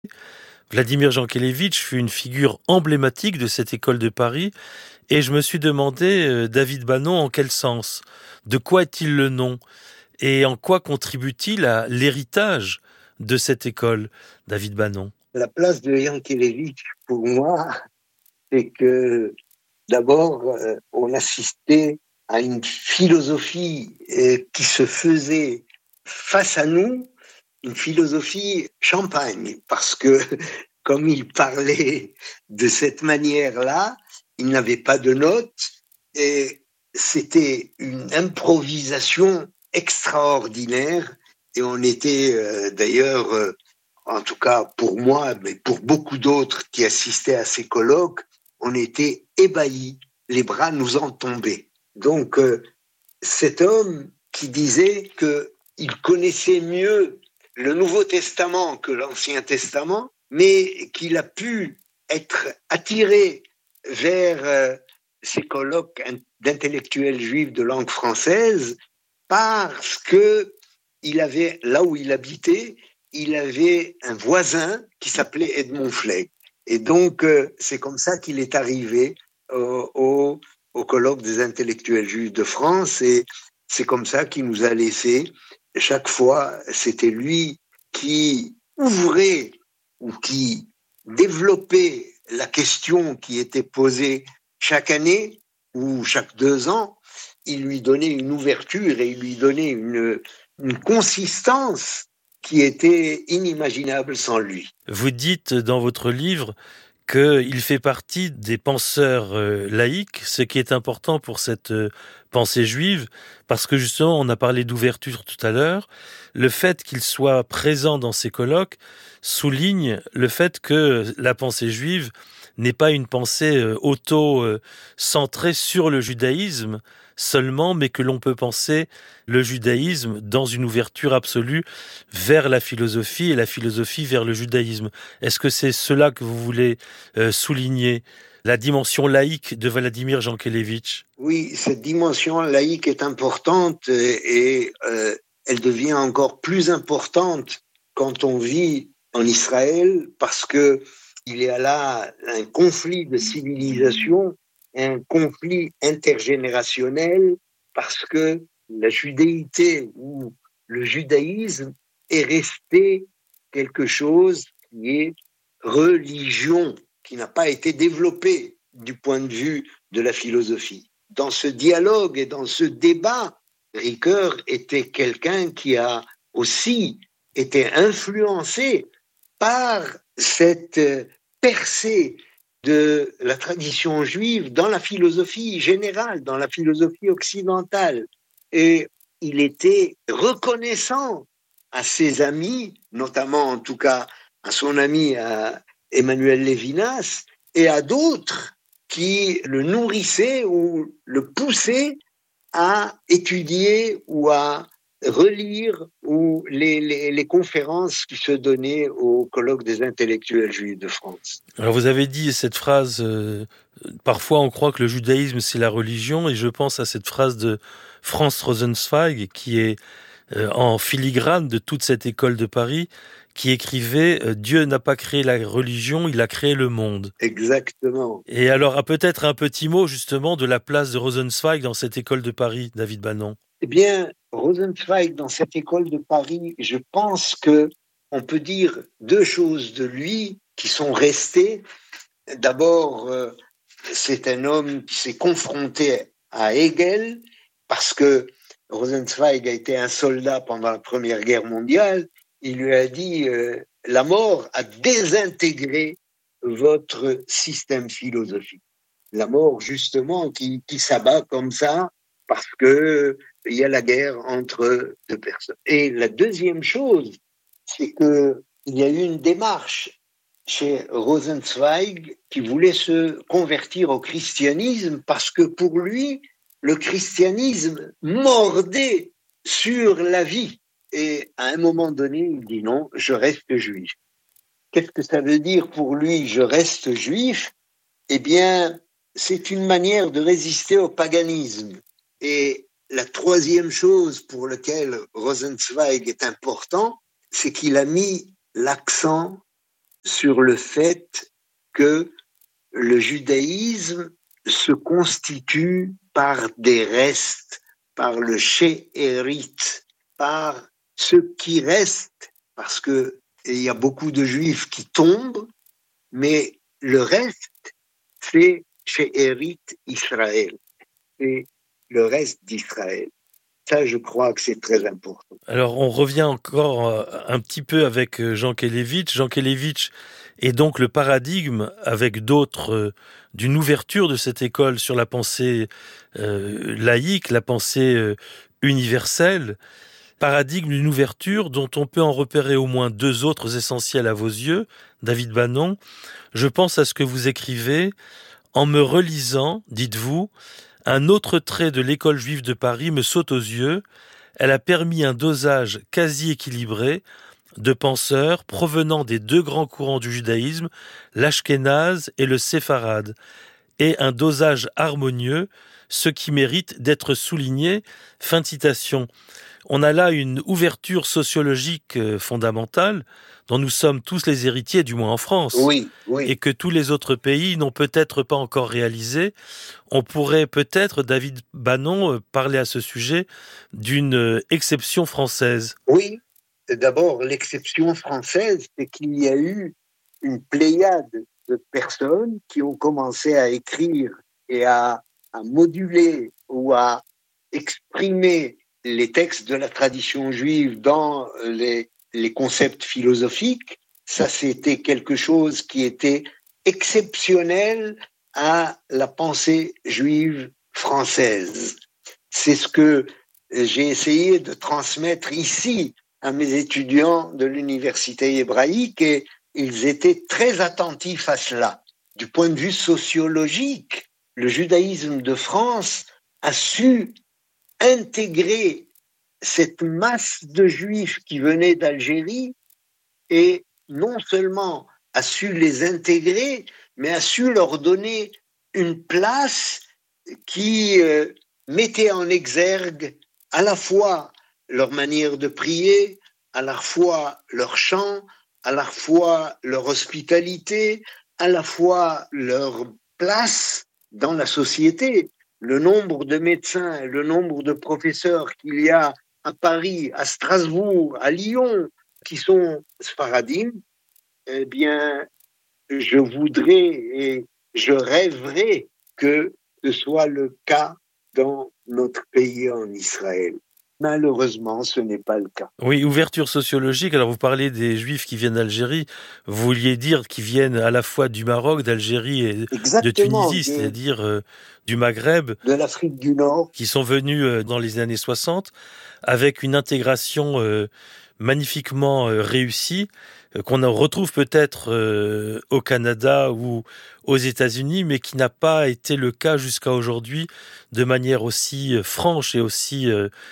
Vladimir Jankélévitch fut une figure emblématique de cette école de Paris et je me suis demandé, David Bannon, en quel sens? De quoi est-il le nom? Et en quoi contribue-t-il à l'héritage de cette école, David Bannon? La place de Jankélévitch, pour moi, c'est que d'abord, on assistait à une philosophie qui se faisait face à nous, une philosophie champagne, parce que comme il parlait de cette manière-là, il n'avait pas de notes et c'était une improvisation extraordinaire et on était d'ailleurs, en tout cas pour moi, mais pour beaucoup d'autres qui assistaient à ces colloques, on était ébahis, les bras nous en tombaient. Donc cet homme qui disait qu'il connaissait mieux le Nouveau Testament que l'Ancien Testament, mais qu'il a pu être attiré vers ces colloques d'intellectuels juifs de langue française parce que il avait, là où il habitait, il avait un voisin qui s'appelait Edmond Flegg. Et donc, c'est comme ça qu'il est arrivé au colloque des intellectuels juifs de France et c'est comme ça qu'il nous a laissé. Chaque fois, c'était lui qui ouvrait ou qui développait la question qui était posée chaque année ou chaque 2 ans. Il lui donnait une ouverture et il lui donnait une consistance qui était inimaginable sans lui. Vous dites dans votre livre qu'il fait partie des penseurs laïques, ce qui est important pour cette pensée juive, parce que justement, on a parlé d'ouverture tout à l'heure, le fait qu'il soit présent dans ces colloques souligne le fait que la pensée juive n'est pas une pensée auto-centrée sur le judaïsme seulement, mais que l'on peut penser le judaïsme dans une ouverture absolue vers la philosophie et la philosophie vers le judaïsme. Est-ce que c'est cela que vous voulez souligner, la dimension laïque de Vladimir Jankélévitch? Oui, cette dimension laïque est importante et elle devient encore plus importante quand on vit en Israël parce que il y a là un conflit de civilisation, un conflit intergénérationnel parce que la judéité ou le judaïsme est resté quelque chose qui est religion, qui n'a pas été développé du point de vue de la philosophie. Dans ce dialogue et dans ce débat, Ricoeur était quelqu'un qui a aussi été influencé par cette percée de la tradition juive dans la philosophie générale, dans la philosophie occidentale. Et il était reconnaissant à ses amis, notamment en tout cas à son ami à Emmanuel Lévinas et à d'autres qui le nourrissaient ou le poussaient à étudier ou à relire ou les conférences qui se donnaient au colloque des intellectuels juifs de France. Alors vous avez dit cette phrase, parfois on croit que le judaïsme c'est la religion, et je pense à cette phrase de Franz Rosenzweig qui est en filigrane de toute cette école de Paris, qui écrivait Dieu n'a pas créé la religion, il a créé le monde. Exactement. Et alors, peut-être un petit mot justement de la place de Rosenzweig dans cette école de Paris, David Bannon. Eh bien, Rosenzweig, dans cette école de Paris, je pense que on peut dire deux choses de lui qui sont restées. D'abord, c'est un homme qui s'est confronté à Hegel parce que Rosenzweig a été un soldat pendant la Première Guerre mondiale. Il lui a dit la mort a désintégré votre système philosophique. La mort, justement, qui s'abat comme ça parce que il y a la guerre entre deux personnes. Et la deuxième chose, c'est qu'il y a eu une démarche chez Rosenzweig qui voulait se convertir au christianisme parce que pour lui, le christianisme mordait sur la vie. Et à un moment donné, il dit non, je reste juif. Qu'est-ce que ça veut dire pour lui, je reste juif? Eh bien, c'est une manière de résister au paganisme. Et la troisième chose pour laquelle Rosenzweig est important, c'est qu'il a mis l'accent sur le fait que le judaïsme se constitue par des restes, par le shéérith, par ce qui reste, parce que il y a beaucoup de juifs qui tombent, mais le reste, c'est shéérith Israël, c'est le reste d'Israël. Ça, je crois que c'est très important. Alors, on revient encore un petit peu avec Jean Kelevitch. Jean Kelevitch est donc le paradigme, avec d'autres, d'une ouverture de cette école sur la pensée laïque, la pensée universelle. Paradigme d'une ouverture dont on peut en repérer au moins deux autres essentiels à vos yeux, David Bannon. Je pense à ce que vous écrivez. En me relisant, dites-vous, un autre trait de l'école juive de Paris me saute aux yeux. Elle a permis un dosage quasi équilibré de penseurs provenant des deux grands courants du judaïsme, l'ashkénaze et le séfarade, et un dosage harmonieux, ce qui mérite d'être souligné. Fin de citation. On a là une ouverture sociologique fondamentale dont nous sommes tous les héritiers, du moins en France, oui, et que tous les autres pays n'ont peut-être pas encore réalisé. On pourrait peut-être, David Bannon, parler à ce sujet d'une exception française. Oui, d'abord, l'exception française, c'est qu'il y a eu une pléiade de personnes qui ont commencé à écrire et à moduler ou à exprimer les textes de la tradition juive dans les concepts philosophiques. Ça, c'était quelque chose qui était exceptionnel à la pensée juive française. C'est ce que j'ai essayé de transmettre ici à mes étudiants de l'université hébraïque et ils étaient très attentifs à cela. Du point de vue sociologique, le judaïsme de France a su intégrer cette masse de juifs qui venaient d'Algérie et non seulement a su les intégrer, mais a su leur donner une place qui mettait en exergue à la fois leur manière de prier, à la fois leur chant, à la fois leur hospitalité, à la fois leur place dans la société. Le nombre de médecins, le nombre de professeurs qu'il y a à Paris, à Strasbourg, à Lyon, qui sont sfaradim, eh bien, je voudrais et je rêverais que ce soit le cas dans notre pays en Israël. Malheureusement, ce n'est pas le cas. Oui, ouverture sociologique. Alors, vous parlez des Juifs qui viennent d'Algérie. Vous vouliez dire qu'ils viennent à la fois du Maroc, d'Algérie et de Tunisie, c'est-à-dire du Maghreb. De l'Afrique du Nord. Qui sont venus dans les années 60 avec une intégration magnifiquement réussie, qu'on retrouve peut-être au Canada ou aux États-Unis, mais qui n'a pas été le cas jusqu'à aujourd'hui de manière aussi franche et aussi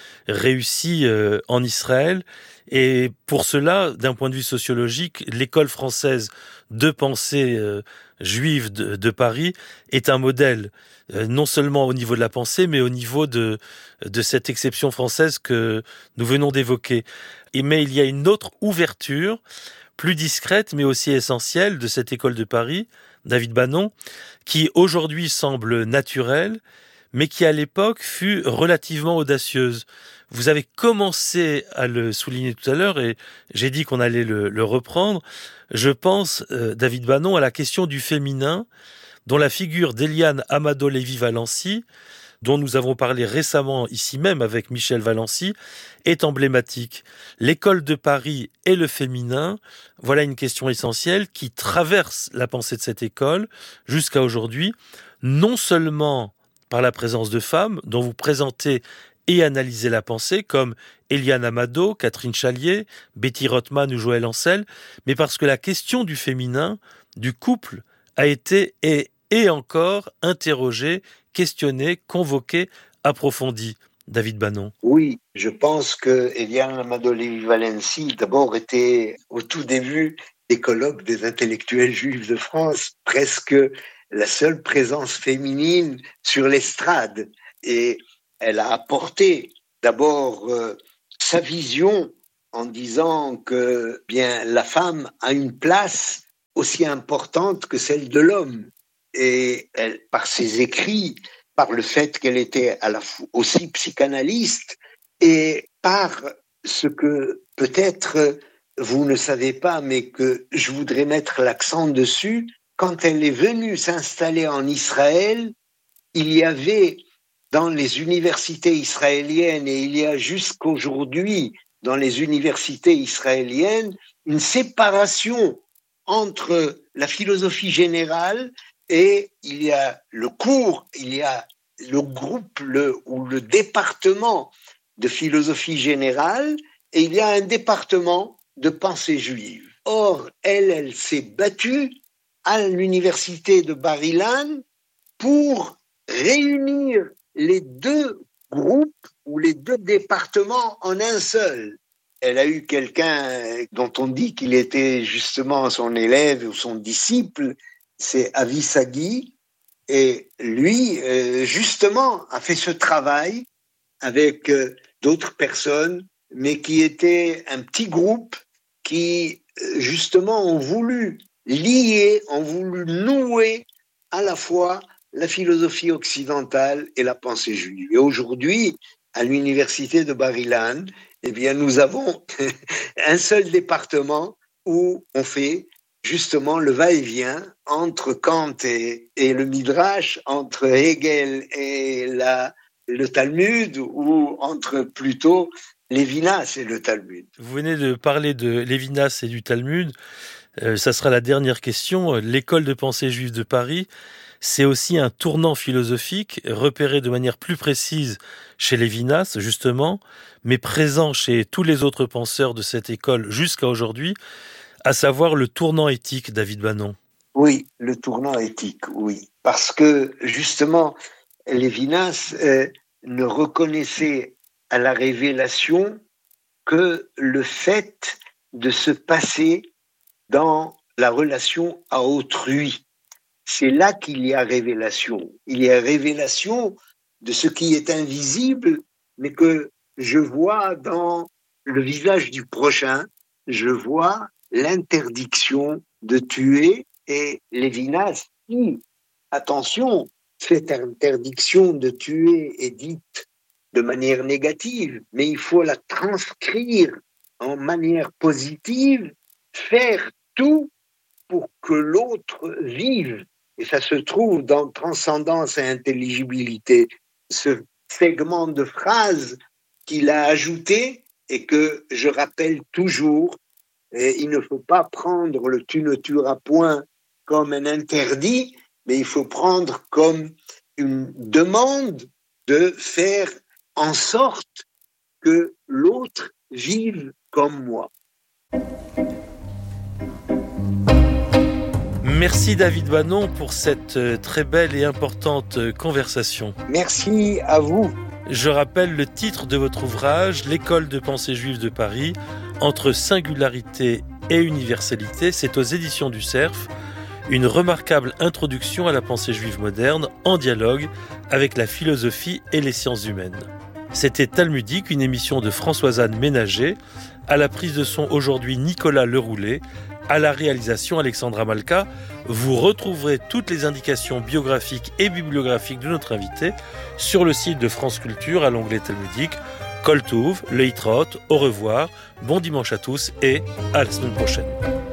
réussie en Israël. Et pour cela, d'un point de vue sociologique, l'école française de pensée juive de Paris est un modèle, non seulement au niveau de la pensée, mais au niveau de cette exception française que nous venons d'évoquer. Mais il y a une autre ouverture, plus discrète, mais aussi essentielle, de cette école de Paris, David Bannon, qui aujourd'hui semble naturelle, mais qui à l'époque fut relativement audacieuse. Vous avez commencé à le souligner tout à l'heure, et j'ai dit qu'on allait le reprendre. Je pense, David Bannon, à la question du féminin, dont la figure d'Eliane Amado Lévy-Valency, dont nous avons parlé récemment ici même avec Michel Valency, est emblématique. L'école de Paris et le féminin, voilà une question essentielle qui traverse la pensée de cette école jusqu'à aujourd'hui, non seulement par la présence de femmes dont vous présentez et analysez la pensée, comme Eliane Amado, Catherine Chalier, Betty Rothman ou Joël Ancel, mais parce que la question du féminin, du couple, a été et encore interrogée, questionnée, convoquée, approfondie. David Bannon. Oui, je pense que Eliane Amado Lévy-Valency, d'abord, était au tout début des colloques des intellectuels juifs de France, presque la seule présence féminine sur l'estrade. Et elle a apporté d'abord sa vision en disant que bien la femme a une place aussi importante que celle de l'homme. Et elle, par ses écrits, par le fait qu'elle était à la fois aussi psychanalyste et par ce que peut-être vous ne savez pas, mais que je voudrais mettre l'accent dessus, quand elle est venue s'installer en Israël, il y avait dans les universités israéliennes, et il y a jusqu'aujourd'hui dans les universités israéliennes, une séparation entre la philosophie générale et il y a le cours, il y a le groupe ou le département de philosophie générale et il y a un département de pensée juive. Or, elle s'est battue à l'université de Bar-Ilan pour réunir les deux groupes ou les deux départements en un seul. Elle a eu quelqu'un dont on dit qu'il était justement son élève ou son disciple, c'est Avi Sagi, et lui, justement, a fait ce travail avec d'autres personnes, mais qui était un petit groupe qui, justement, ont voulu lier, ont voulu nouer à la fois la philosophie occidentale et la pensée juive. Et aujourd'hui, à l'université de Bar-Ilan, eh bien, nous avons un seul département où on fait justement le va-et-vient entre Kant et le Midrash, entre Hegel et le Talmud, ou entre plutôt Lévinas et le Talmud. Vous venez de parler de Lévinas et du Talmud. Ça sera la dernière question. L'école de pensée juive de Paris, c'est aussi un tournant philosophique repéré de manière plus précise chez Lévinas, justement, mais présent chez tous les autres penseurs de cette école jusqu'à aujourd'hui, à savoir le tournant éthique, David Bannon. Oui, le tournant éthique, oui. Parce que, justement, Lévinas ne reconnaissait à la révélation que le fait de se passer dans la relation à autrui. C'est là qu'il y a révélation. Il y a révélation de ce qui est invisible, mais que je vois dans le visage du prochain. Je vois l'interdiction de tuer et Lévinas dit, attention, cette interdiction de tuer est dite de manière négative, mais il faut la transcrire en manière positive, faire tout pour que l'autre vive. Et ça se trouve dans transcendance et intelligibilité. Ce segment de phrase qu'il a ajouté et que je rappelle toujours, et il ne faut pas prendre le tu ne tueras point comme un interdit, mais il faut prendre comme une demande de faire en sorte que l'autre vive comme moi. Merci David Bannon pour cette très belle et importante conversation. Merci à vous. Je rappelle le titre de votre ouvrage, L'école de pensée juive de Paris, entre singularité et universalité. C'est aux éditions du Cerf, une remarquable introduction à la pensée juive moderne en dialogue avec la philosophie et les sciences humaines. C'était Talmudique, une émission de Françoise-Anne Ménager, à la prise de son aujourd'hui Nicolas Leroulet, à la réalisation Alexandra Malka. Vous retrouverez toutes les indications biographiques et bibliographiques de notre invité sur le site de France Culture à l'onglet Talmudique. Kol Touv, Leitrot, au revoir, bon dimanche à tous et à la semaine prochaine.